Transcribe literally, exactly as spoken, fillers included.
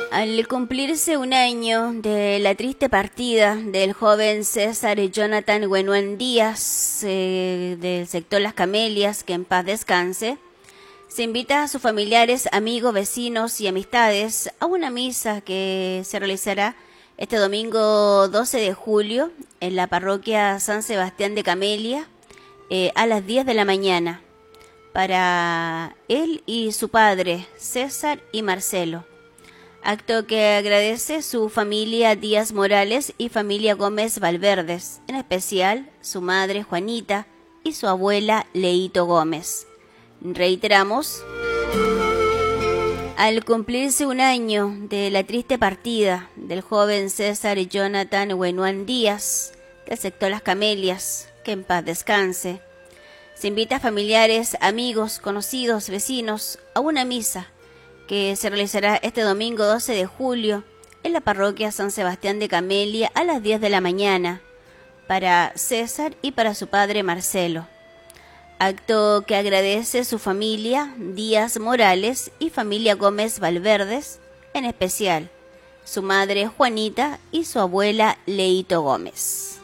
Al cumplirse un año de la triste partida del joven César Jonathan Huenuén Díaz, eh, del sector Las Camelias, que en paz descanse, se invita a sus familiares, amigos, vecinos y amistades a una misa que se realizará este domingo doce de julio en la parroquia San Sebastián de Camelia eh, a las diez de la mañana para él y su padre, César y Marcelo. Acto que agradece su familia Díaz Morales y familia Gómez Valverdes, en especial su madre Juanita y su abuela Leito Gómez. Reiteramos, al cumplirse un año de la triste partida del joven César Jonathan Huenuén Díaz, del sector Las Camelias, que en paz descanse, se invita a familiares, amigos, conocidos, vecinos a una misa que se realizará este domingo doce de julio en la parroquia San Sebastián de Camelia a las diez de la mañana para César y para su padre Marcelo. Acto que agradece su familia Díaz Morales y familia Gómez Valverdes, en especial su madre Juanita y su abuela Leito Gómez.